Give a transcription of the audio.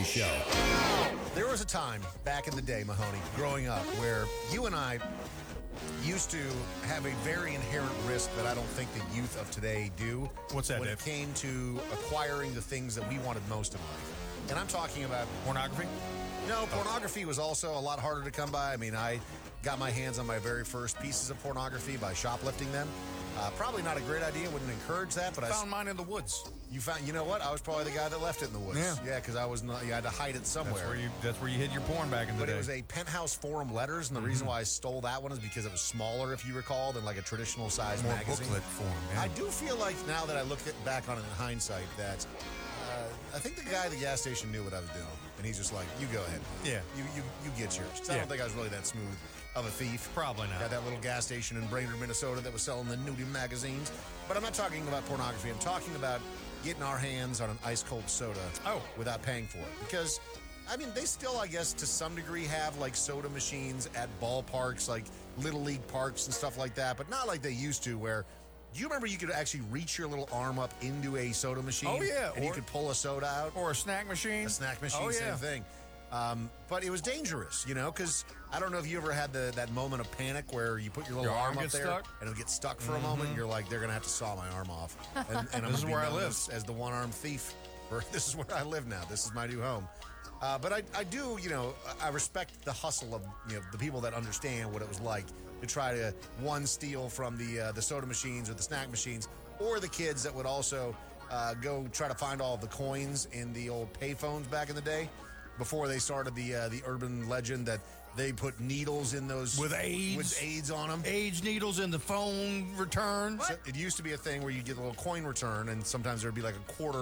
Mahoney Show. There was a time back in the day, Mahoney, growing up, where you and I used to have a very inherent risk that I don't think the youth of today do. What's that, when Dave? it came to acquiring the things that we wanted most in life. And I'm talking about Pornography? No, pornography was also a lot harder to come by. I mean, I got my hands on my very first pieces of pornography by shoplifting them. Probably not a great idea. Wouldn't encourage that, but Found mine in the woods. you found. You know what? I was probably the guy that left it in the woods. Yeah. because I was not. You had to hide it somewhere. That's where you hid your porn back in the But day. it was a Penthouse Forum letters, and the reason why I stole that one is because it was smaller, if you recall, than like a traditional size more magazine. booklet form. Yeah. I do feel like now that I look back on it in hindsight that I think the guy at the gas station knew what I was doing, and he's just like, "You go ahead, Yeah. you get yours." 'Cause I don't think I was really that smooth of a thief. Probably not. Got that little gas station in Brainerd, Minnesota that was selling the nudie magazines. But I'm not talking about pornography. I'm talking about getting our hands on an ice cold soda without paying for it. Because, I mean, they still, I guess, to some degree have like soda machines at ballparks, like Little League parks and stuff like that, but not like they used to where. Do you remember you could actually reach your little arm up into a soda machine? Oh, yeah. And you could pull a soda out? Or a snack machine. A snack machine, Oh, same yeah. thing. But it was dangerous, you know, because I don't know if you ever had that moment of panic where you put your little Your arm arm up gets there stuck? and it'll get stuck for a moment. And you're like, they're going to have to saw my arm off. And I'm This gonna is be where I known live. as the one-armed thief. This is where I live now. This is my new home. But I do, you know, I respect the hustle of, you know, the people that understand what it was like to try to, one, steal from the soda machines or the snack machines, or the kids that would also go try to find all the coins in the old payphones back in the day before they started the urban legend that they put needles in those With AIDS on them. AIDS needles in the phone return. So it used to be a thing where you get a little coin return, and sometimes there'd be like a quarter